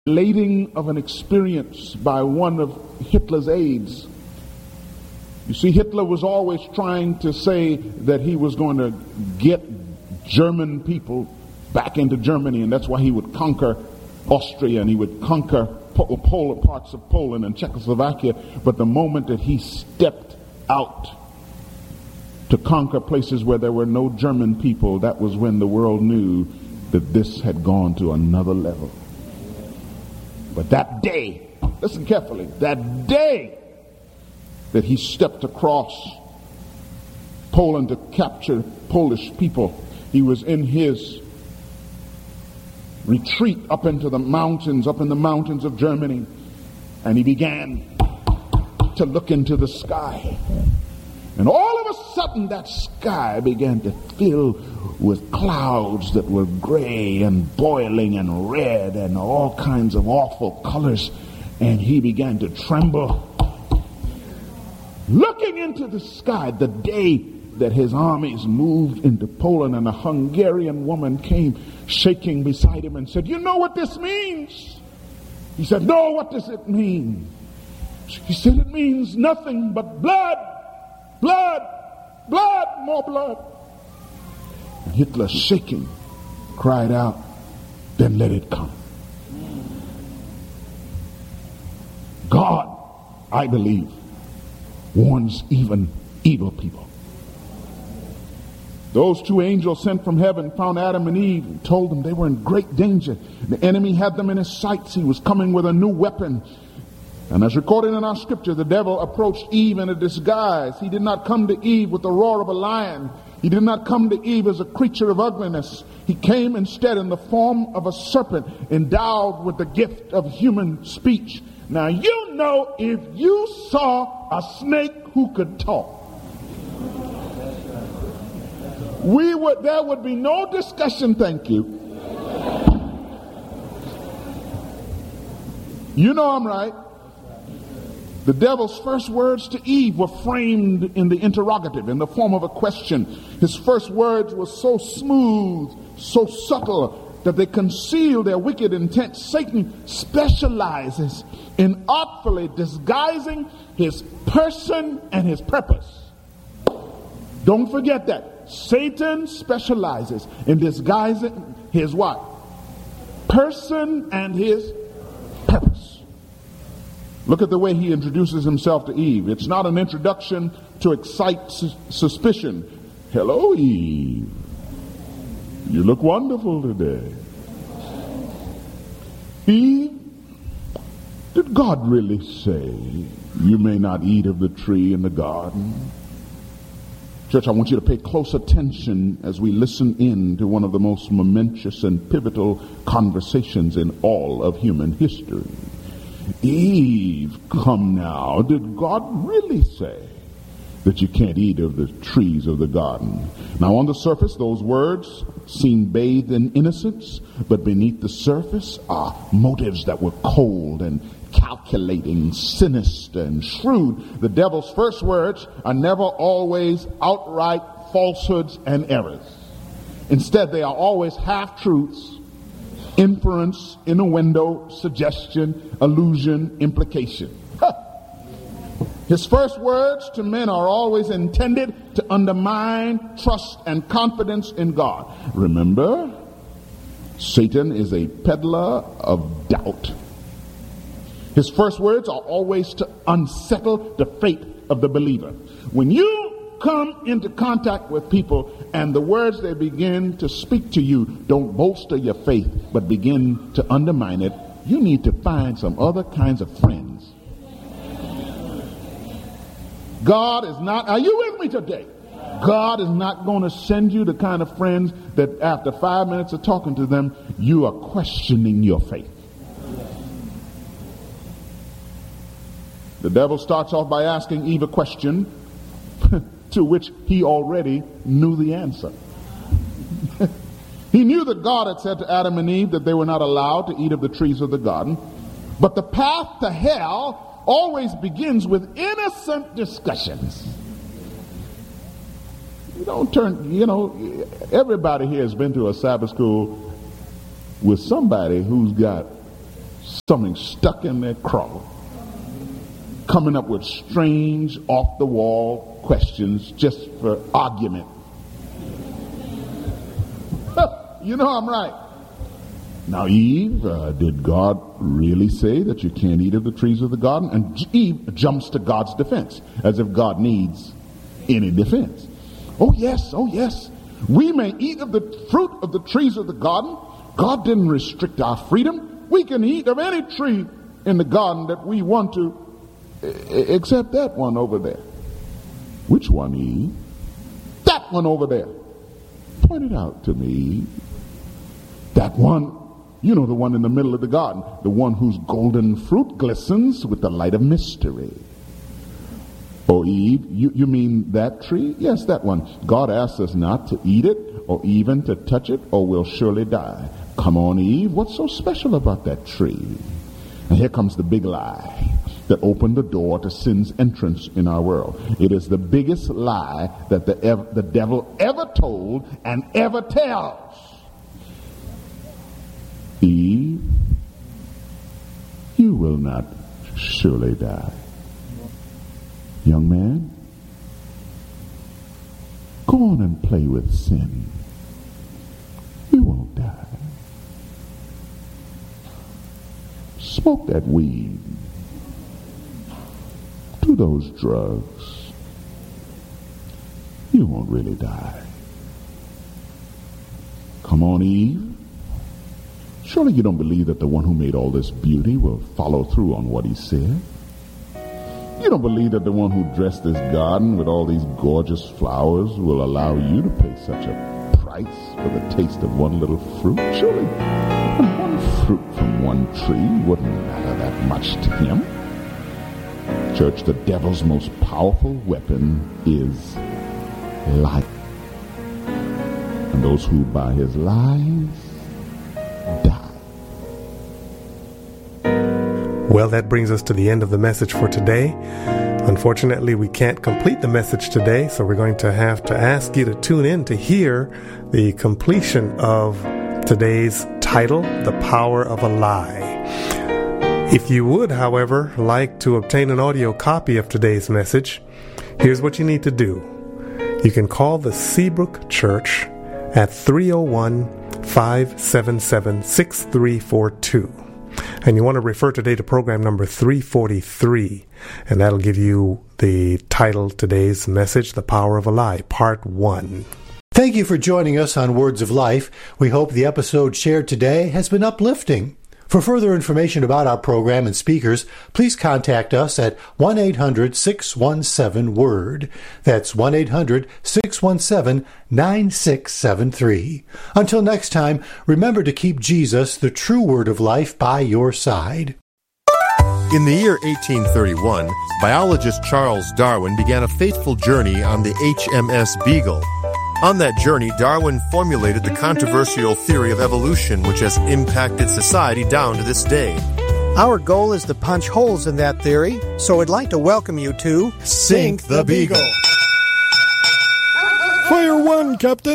relating of an experience by one of Hitler's aides. You see, Hitler was always trying to say that he was going to get German people back into Germany, and that's why he would conquer Austria and he would conquer parts of Poland and Czechoslovakia. But the moment that he stepped out to conquer places where there were no German people, that was when the world knew that this had gone to another level. But that day, listen carefully, that day that he stepped across Poland to capture Polish people, he was in his retreat up in the mountains of Germany, and he began to look into the sky. And all of a sudden that sky began to fill with clouds that were gray and boiling and red and all kinds of awful colors. And he began to tremble, looking into the sky the day that his armies moved into Poland. And a Hungarian woman came shaking beside him and said, "You know what this means?" He said, "No, what does it mean?" She said, "It means nothing but blood. Blood, blood, more blood." And Hitler, shaking, cried out, "Then let it come." God, I believe, warns even evil people. Those two angels sent from heaven found Adam and Eve and told them they were in great danger. The enemy had them in his sights. He was coming with a new weapon. And as recorded in our scripture, the devil approached Eve in a disguise. He did not come to Eve with the roar of a lion. He did not come to Eve as a creature of ugliness. He came instead in the form of a serpent, endowed with the gift of human speech. Now, you know, if you saw a snake who could talk, there would be no discussion, thank you. You know I'm right. The devil's first words to Eve were framed in the interrogative, in the form of a question. His first words were so smooth, so subtle, that they conceal their wicked intent. Satan specializes in artfully disguising his person and his purpose. Don't forget that. Satan specializes in disguising his what? Person and his purpose. Look at the way he introduces himself to Eve. It's not an introduction to excite suspicion. "Hello, Eve. You look wonderful today." "Eve, did God really say you may not eat of the tree in the garden?" Church, I want you to pay close attention as we listen in to one of the most momentous and pivotal conversations in all of human history. "Eve, come now, did God really say that you can't eat of the trees of the garden?" Now, on the surface, those words seem bathed in innocence, but beneath the surface are motives that were cold and calculating, sinister and shrewd. The devil's first words are never always outright falsehoods and errors. Instead, they are always half-truths, inference, innuendo, suggestion, allusion, implication. His first words to men are always intended to undermine trust and confidence in God. Remember, Satan is a peddler of doubt. His first words are always to unsettle the faith of the believer. When you come into contact with people and the words they begin to speak to you don't bolster your faith but begin to undermine it, you need to find some other kinds of friends. God is not, are you with me today? God is not going to send you the kind of friends that after 5 minutes of talking to them, you are questioning your faith. The devil starts off by asking Eve a question to which he already knew the answer. He knew that God had said to Adam and Eve that they were not allowed to eat of the trees of the garden. But the path to hell always begins with innocent discussions. Everybody here has been to a Sabbath school with somebody who's got something stuck in their craw, coming up with strange, off-the-wall questions just for argument. You know I'm right. Now, Eve, did God really say that you can't eat of the trees of the garden? And Eve jumps to God's defense, as if God needs any defense. Oh, yes. We may eat of the fruit of the trees of the garden. God didn't restrict our freedom. We can eat of any tree in the garden that we want to, except that one over there. Which one, Eve? That one over there. Point it out to me. That one, you know, the one in the middle of the garden, the one whose golden fruit glistens with the light of mystery. Oh, Eve, you mean that tree? Yes, that one. God asks us not to eat it or even to touch it, or we'll surely die. Come on, Eve, what's so special about that tree? And here comes the big lie that opened the door to sin's entrance in our world. It is the biggest lie that the devil ever told and ever tells. Eve, you will not surely die. Young man, go on and play with sin. You won't die. Smoke that weed. Do those drugs. You won't really die. Come on, Eve. Surely you don't believe that the one who made all this beauty will follow through on what he said? You don't believe that the one who dressed this garden with all these gorgeous flowers will allow you to pay such a price for the taste of one little fruit? Surely one fruit from one tree wouldn't matter that much to him. Church, the devil's most powerful weapon is life. And those who by his lies die. Well, that brings us to the end of the message for today. Unfortunately, we can't complete the message today, so we're going to have to ask you to tune in to hear the completion of today's title, The Power of a Lie. If you would, however, like to obtain an audio copy of today's message, here's what you need to do. You can call the Seabrook Church at 301-577-6342. And you want to refer today to program number 343, and that'll give you the title today's message, The Power of a Lie, Part 1. Thank you for joining us on Words of Life. We hope the episode shared today has been uplifting. For further information about our program and speakers, please contact us at 1-800-617-WORD. That's 1-800-617-9673. Until next time, remember to keep Jesus, the true Word of Life, by your side. In the year 1831, biologist Charles Darwin began a fateful journey on the HMS Beagle. On that journey, Darwin formulated the controversial theory of evolution, which has impacted society down to this day. Our goal is to punch holes in that theory, so we'd like to welcome you to Sink the Beagle. Fire one, Captain!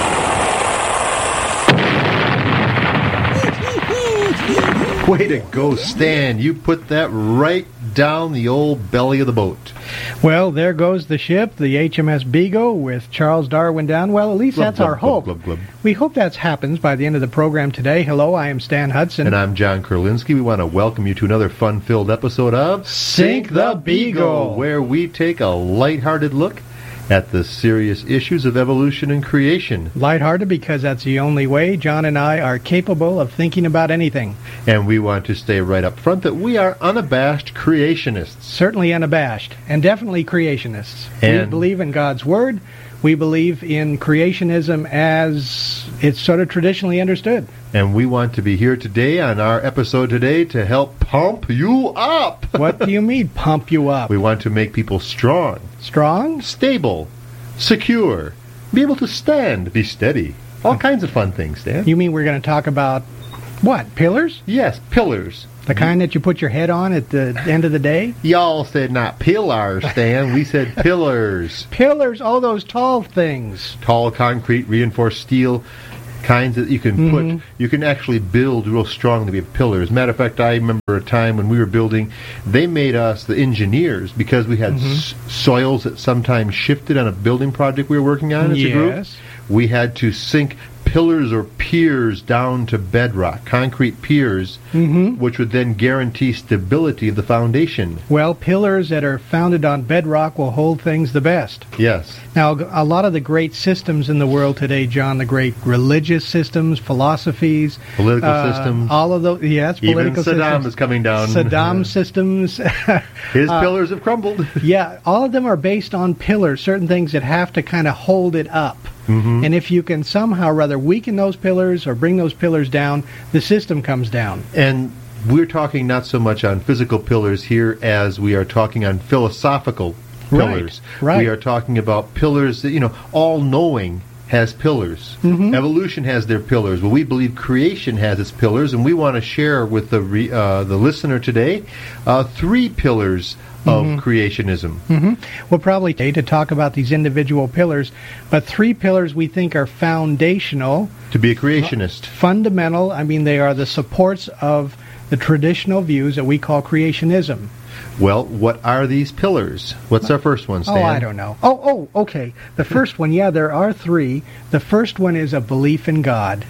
Way to go, Stan. You put that right down the old belly of the boat. Well, there goes the ship, the HMS Beagle, with Charles Darwin down. Well, at least that's our hope. We hope that happens by the end of the program today. Hello, I am Stan Hudson. And I'm John Kurlinski. We want to welcome you to another fun-filled episode of Sink the Beagle, where we take a lighthearted look at the serious issues of evolution and creation. Lighthearted because that's the only way John and I are capable of thinking about anything. And we want to stay right up front that we are unabashed creationists. Certainly unabashed, and definitely creationists. We believe in God's Word. We believe in creationism as it's sort of traditionally understood. And we want to be here today on our episode today to help pump you up. What do you mean, pump you up? We want to make people strong. Strong? Stable. Secure. Be able to stand. Be steady. All kinds of fun things, Stan. You mean we're going to talk about, what, pillars? Yes, pillars. The kind that you put your head on at the end of the day? Y'all said not pillars, Stan. We said pillars. Pillars, all those tall things. Tall concrete, reinforced steel, kinds that you can put. You can actually build real strong to be pillars. Matter of fact, I remember a time when we were building, they made us, the engineers, because we had soils that sometimes shifted on a building project we were working on as a group. We had to sink pillars or piers down to bedrock, concrete piers, which would then guarantee stability of the foundation. Well, pillars that are founded on bedrock will hold things the best. Yes. Now, a lot of the great systems in the world today, John, the great religious systems, philosophies, political systems, all of those, political systems. Even Saddam is coming down. Saddam systems. His pillars have crumbled. Yeah, all of them are based on pillars, certain things that have to kind of hold it up. And if you can somehow rather weaken those pillars or bring those pillars down, the system comes down. And we're talking not so much on physical pillars here as we are talking on philosophical pillars. Right. We are talking about pillars that, all-knowing has pillars. Evolution has their pillars. Well, we believe creation has its pillars, and we want to share with the listener today 3 pillars of creationism. We'll probably take to talk about these individual pillars, but 3 pillars we think are foundational. To be a creationist. Fundamental. I mean, they are the supports of the traditional views that we call creationism. Well, what are these pillars? What's our first one, Stan? Oh, I don't know. Okay. The first one, there are 3. The first one is a belief in God.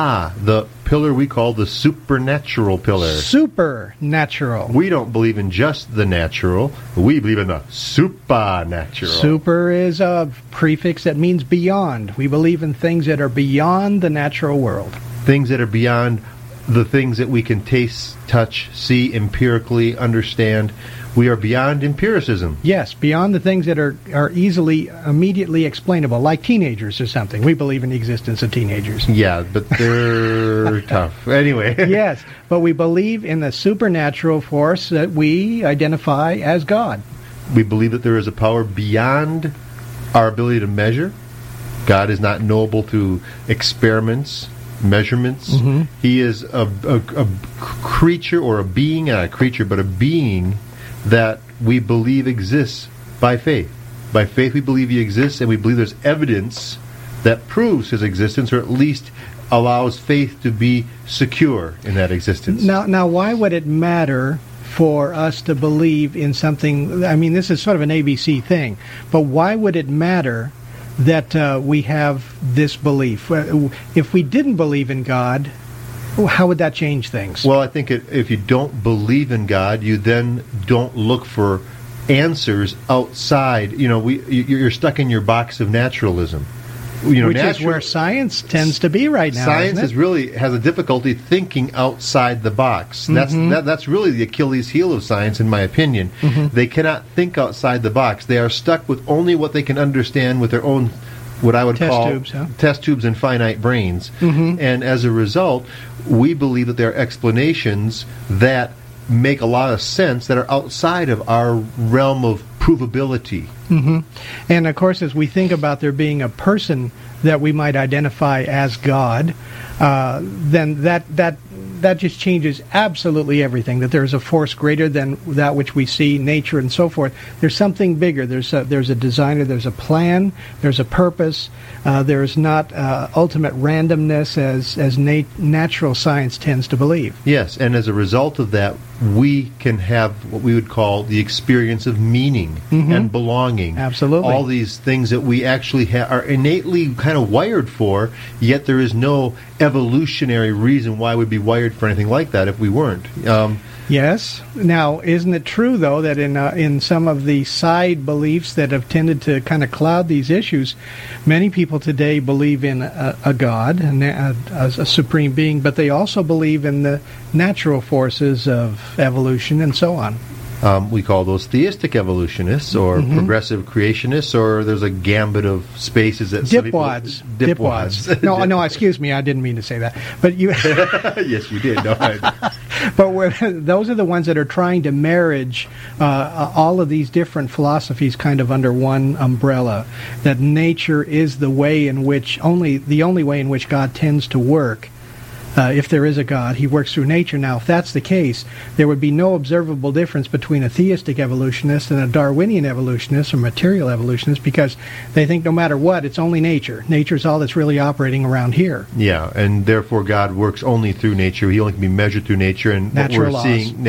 The pillar we call the supernatural pillar. Supernatural. We don't believe in just the natural. We believe in the supernatural. Super is a prefix that means beyond. We believe in things that are beyond the natural world. Things that are beyond the things that we can taste, touch, see, empirically understand. We are beyond empiricism. Yes, beyond the things that are easily, immediately explainable, like teenagers or something. We believe in the existence of teenagers. Yeah, but they're tough. Anyway. Yes, but we believe in the supernatural force that we identify as God. We believe that there is a power beyond our ability to measure. God is not knowable through experiments, measurements. He is a creature, or a being, not a creature, but a being that we believe exists by faith. By faith we believe he exists, and we believe there's evidence that proves his existence, or at least allows faith to be secure in that existence. Now, why would it matter for us to believe in something? I mean, this is sort of an ABC thing, but why would it matter that we have this belief? If we didn't believe in God, how would that change things? Well, I think if you don't believe in God, you then don't look for answers outside. You're stuck in your box of naturalism. Which is where science tends to be right now. Science has a difficulty thinking outside the box. That's really the Achilles heel of science, in my opinion. They cannot think outside the box. They are stuck with only what they can understand with their own, what I would call test tubes and finite brains. And as a result, we believe that there are explanations that make a lot of sense that are outside of our realm of provability. And of course, as we think about there being a person that we might identify as God, then that just changes absolutely everything. That there's a force greater than that which we see, nature and so forth. There's something bigger. There's a designer. There's a plan. There's a purpose. There's not ultimate randomness as natural science tends to believe. Yes, and as a result of that, we can have what we would call the experience of meaning and belonging. Absolutely. All these things that we actually are innately kind of wired for, yet there is no evolutionary reason why we'd be wired for anything like that if we weren't. Yes. Now, isn't it true, though, that in some of the side beliefs that have tended to kind of cloud these issues, many people today believe in a God, a supreme being, but they also believe in the natural forces of evolution and so on. We call those theistic evolutionists or progressive creationists, or there's a gambit of spaces that dipwads. No, excuse me, I didn't mean to say that. But you, yes, you did. No, but those are the ones that are trying to marriage all of these different philosophies kind of under one umbrella. That nature is the way in which the only way in which God tends to work. if there is a God, he works through nature. Now, if that's the case, there would be no observable difference between a theistic evolutionist and a Darwinian evolutionist or material evolutionist, because they think no matter what, it's only nature. Nature's all that's really operating around here. Yeah, and therefore God works only through nature. He only can be measured through nature, and Natural what we're laws. seeing,